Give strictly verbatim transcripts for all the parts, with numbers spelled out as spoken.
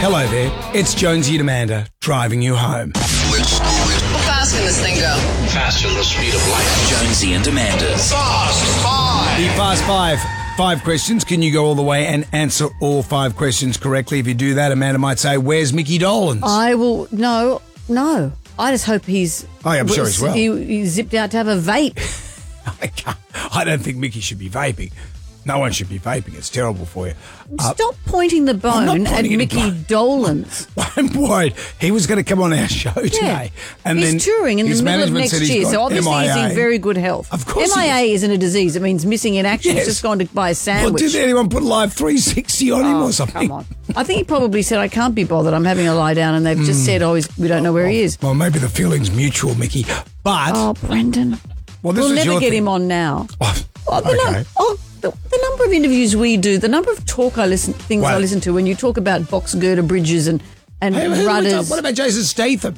Hello there, it's Jonesy and Amanda driving you home. Let's go. How fast can this thing go? Faster than the speed of light. Jonesy and Amanda's Fast Five. The Fast Five. Five questions. Can you go all the way and answer all five questions correctly? If you do that, Amanda might say, where's Mickey Dolenz? I will, no, no. I just hope he's... Oh, I'm sure he's well. He, he zipped out to have a vape. I, can't, I don't think Mickey should be vaping. No one should be vaping. It's terrible for you. Uh, Stop pointing the bone pointing at the Mickey bone. Dolenz. I'm worried. He was going to come on our show today. And he's then touring in the his middle of management next said he's year, got so obviously M I A. he's in very good health. Of course M I A he isn't a disease. It means missing in action. Yes. He's just gone to buy a Well, sandwich. did anyone put Live three sixty on him Oh, or something? come on. I think he probably said, I can't be bothered. I'm having a lie down. And they've just said, oh, he's, we don't know where he is. Well, maybe the feeling's mutual, Mickey. But, Oh, Brendan. well, this We'll is never your get thing. him on now. Oh, Oh, the, okay. num- oh, the, the number of interviews we do, the number of talk I listen, things I Well- listen to when you talk about box girder bridges and, and Hey, who- rudders. what about Jason Statham?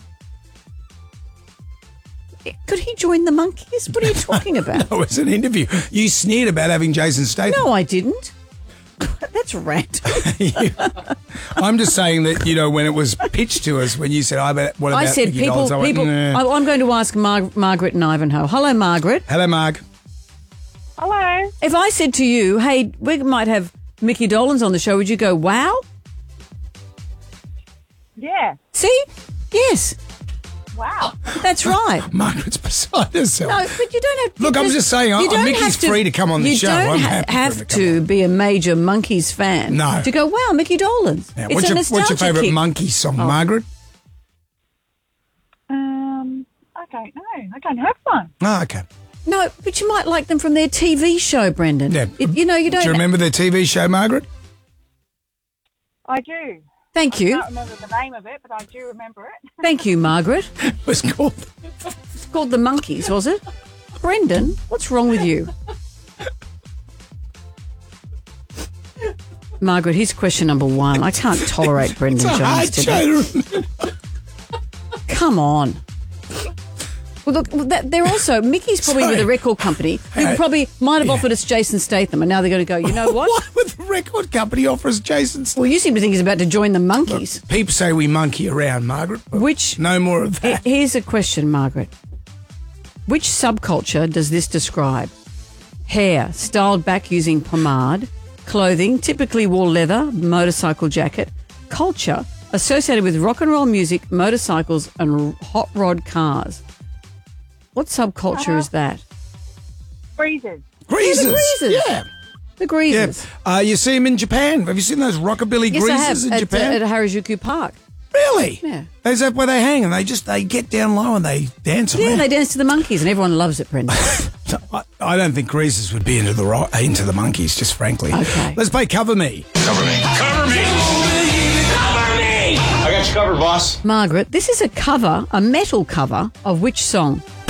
Could he join the monkeys? What are you talking about? No, it's an interview. You sneered about having Jason Statham. No, I didn't. That's random. I'm just saying that, you know, when it was pitched to us, when you said, I bet, what about I said Mickey people, Dolenz? I went, people. nah. I, I'm going to ask Mar- Margaret and Ivanhoe. Hello, Margaret. Hello, Marg. Hello. If I said to you, hey, we might have Mickey Dolenz on the show, would you go, wow? Yeah. See? Yes, Wow. that's right. Margaret's beside herself. No, but you don't have to. Look, I'm just saying, you I- don't Mickey's have to- free to come on the you show. don't I'm ha- happy for him have to come to on. be a major Monkeys fan No. to go, wow, Mickey Dolenz. Yeah, It's what's, a your, what's your nostalgia favourite kick. monkey song, Oh. Margaret? Um, I don't know. I don't have one. Oh, okay. No, but you might like them from their T V show, Brendan. Yeah. It- you know, you don't. Do you remember their T V show, Margaret? I do. Thank I you. can't remember the name of it, but I do remember it. Thank you, Margaret. It was called... It's called The Monkeys, was it? Brendan, what's wrong with you? Margaret, here's question number one. I can't tolerate Brendan It's a hard Jones today. show to remember. Come on. Well, look, well, that, they're also, Mickey's probably Sorry. with a record company who Hey, probably might have yeah. offered us Jason Statham, and now they're going to go, you know what? Why would the record company offer us Jason Statham? Well, you seem to think he's about to join the Monkeys. People say we monkey around, Margaret. but Which- No more of He- that. Here's a question, Margaret. Which subculture does this describe? Hair, styled back using pomade. Clothing, typically wore leather, motorcycle jacket. Culture, associated with rock and roll music, motorcycles, and r- hot rod cars. What subculture is that? Freezers. Greasers. Greasers. Yeah. The Yeah. Greasers. Uh, you see them in Japan. Have you seen those rockabilly Yes, I have. greasers in At, Japan? uh, at Harajuku Park. Really? Yeah. Is that where they hang? And they just, they get down low and they dance Yeah, around. they dance to the Monkeys, and everyone loves it, Brendan. So I, I don't think greasers would be into the ro- into the monkeys, just frankly. Okay. Let's play Cover Me. Cover me. Cover me. Cover me. I got you covered, boss. Margaret, this is a cover, a metal cover of which song?